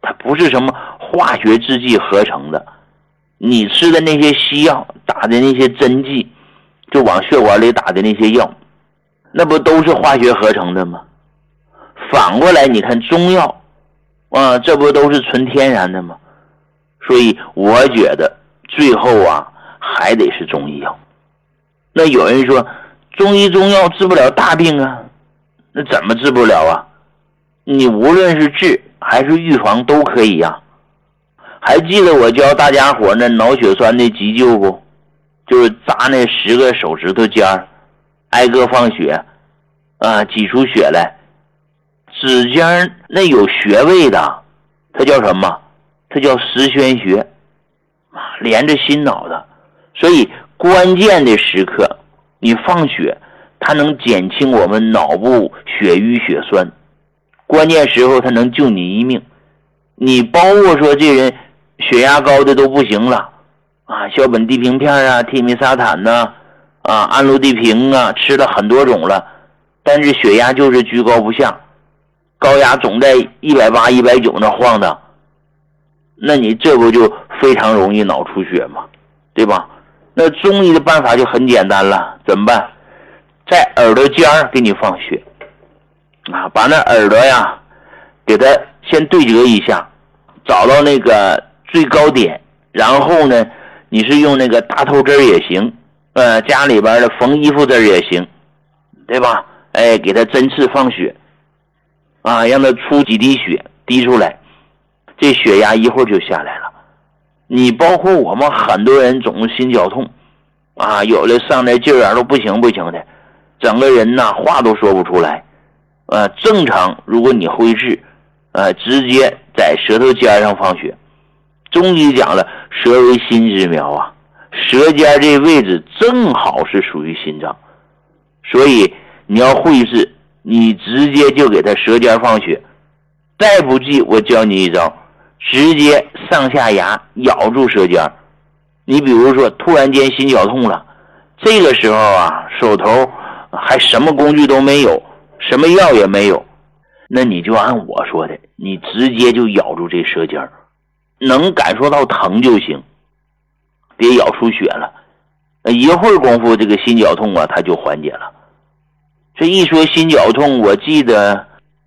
它不是什么化学制剂合成的。你吃的那些西药，打的那些针剂，就往血管里打的那些药，那不都是化学合成的吗？反过来你看中药这不都是纯天然的吗？所以我觉得最后还得是中医药。那有人说中医中药治不了大病啊，那怎么治不了啊？你无论是治还是预防都可以呀。还记得我教大家伙那脑血栓的急救不？就是扎那10个手指头尖挨个放血挤出血来。指尖那有穴位的，它叫什么？它叫十宣穴连着心脑的。所以关键的时刻你放血，它能减轻我们脑部血瘀血栓，关键时候它能救你一命。你包括说这人血压高的都不行了硝苯地平片替米沙坦氨氯地平吃了很多种了，但是血压就是居高不下，高压总在180、190那晃荡，那你这不就非常容易脑出血吗？对吧？那中医的办法就很简单了，怎么办？在耳朵尖给你放血把那耳朵给它先对折一下，找到那个最高点，然后呢你是用那个大头针也行，家里边的缝衣服针也行，对吧？给它针刺放血让它出几滴血滴出来，这血压一会儿就下来了。你包括我们很多人总是心绞痛有的上来劲儿都不行的，整个人话都说不出来正常如果你会治直接在舌头尖上放血。中医讲了，舌为心之苗舌尖这位置正好是属于心脏，所以你要会治，你直接就给他舌尖放血。再不济我教你一招，直接上下牙咬住舌尖。你比如说突然间心绞痛了，这个时候手头还什么工具都没有，什么药也没有，那你就按我说的，你直接就咬住这舌尖，能感受到疼就行，别咬出血了。一会儿功夫这个心绞痛它就缓解了。这一说心绞痛，我记得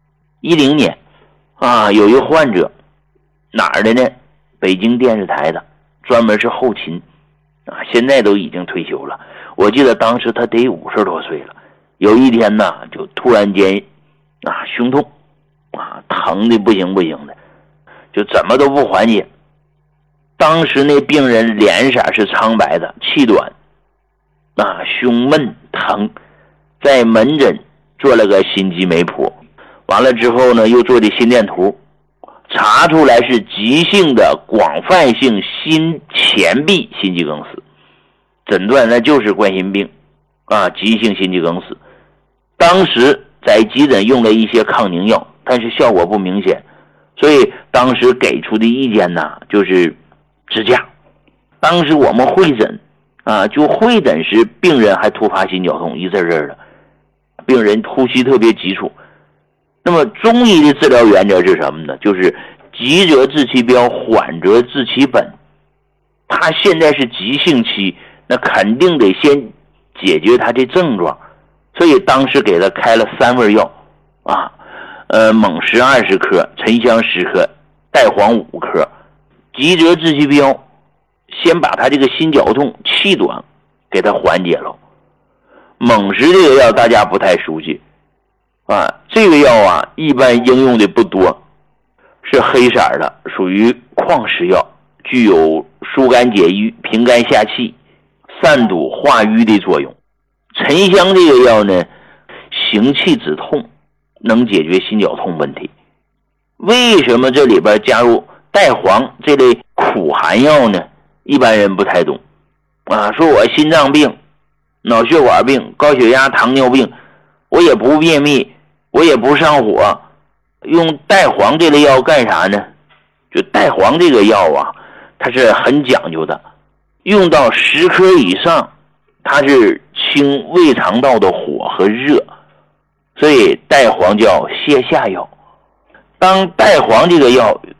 10年有一个患者，哪儿的呢？北京电视台的，专门是后勤现在都已经退休了。我记得当时他得50多岁了。有一天就突然间胸痛疼的不行的，就怎么都不缓解。当时那病人脸色是苍白的，气短胸闷疼，在门诊做了个心肌酶谱，完了之后呢又做的心电图，查出来是急性的广泛性心前壁心肌梗死，诊断那就是冠心病急性心肌梗死。当时在急诊用了一些抗凝药，但是效果不明显，所以当时给出的意见就是支架。当时我们会诊就会诊时病人还突发心绞痛，一阵阵的，病人呼吸特别急促。那么中医的治疗原则是什么呢？就是急则治其标，缓则治其本。他现在是急性期，那肯定得先解决他的症状，所以当时给他开了3味药锰石20克，沉香10克，代黄5克。急则治其标，先把他这个心绞痛气短给他缓解了。锰石这个药大家不太熟悉这个药一般应用的不多，是黑色的，属于矿石药，具有疏肝解郁、平肝下气、散堵化瘀的作用。沉香这个药呢，行气止痛，能解决心绞痛问题。为什么这里边加入代黄这类苦寒药呢？一般人不太懂说我心脏病、脑血管病、高血压、糖尿病，我也不便秘，我也不上火，用代黄这类药干啥呢？就代黄这个药它是很讲究的，用到10克以上，它是清胃肠道的火和热，所以代黄叫泻下药。当代黄这个药